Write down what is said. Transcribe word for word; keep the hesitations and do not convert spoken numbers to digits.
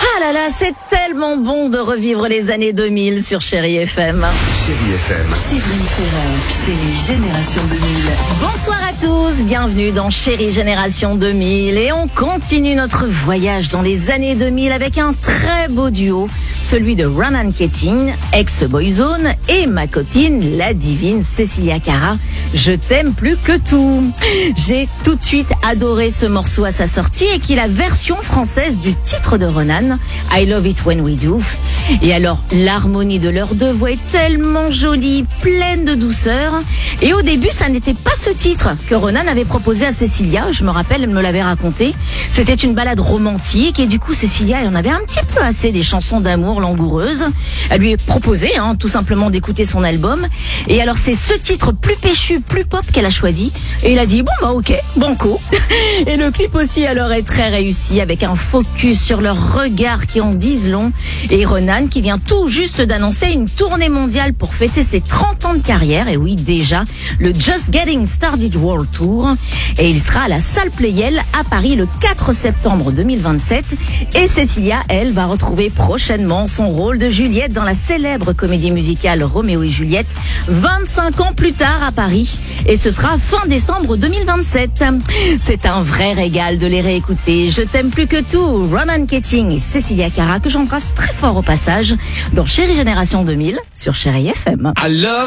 Ah là là, c'est tellement bon de revivre les années deux mille sur Chérie F M. Chérie F M. Séverine Ferrer, Chérie Génération deux mille. Bonsoir à tous, bienvenue dans Chérie Génération deux mille. Et on continue notre voyage dans les années deux mille avec un très beau duo, celui de Ronan Keating, ex-Boyzone, et ma copine, la divine Cecilia Cara. Je t'aime plus que tout. J'ai tout de suite adoré ce morceau à sa sortie et qui est la version française du titre de Ronan, I Love It When We Do. Et alors, l'harmonie de leurs deux voix est tellement jolie, pleine de douceur. Et au début, ça n'était pas ce titre que Ronan avait proposé à Cecilia. Je me rappelle, elle me l'avait raconté. C'était une balade romantique et du coup, Cecilia, elle en avait un petit peu assez des chansons d'amour langoureuses. Elle lui a proposé, hein, tout simplement d'écouter son album. Et alors, c'est ce titre plus péchu, plus pop qu'elle a choisi. Et il a dit, bon bah ok, banco. Et le clip aussi, alors, est très réussi avec un focus sur leurs regards qui en disent long. Et Ronan qui vient tout juste d'annoncer une tournée mondiale pour fêter ses trente ans de carrière. Et oui, déjà, le Just Getting Started World Tour. Et il sera à la Salle Pleyel à Paris le quatre septembre deux mille vingt-sept. Et Cecilia, elle, va retrouver prochainement son rôle de Juliette dans la célèbre comédie musicale Roméo et Juliette, vingt-cinq ans plus tard à Paris. Et ce sera fin décembre deux mille vingt-sept. C'est un vrai régal de les réécouter. Je t'aime plus que tout. Ronan Keating et Cecilia Cara, que j'embrasse très fort au passage, dans Chérie Génération deux mille sur Chérie F M. I love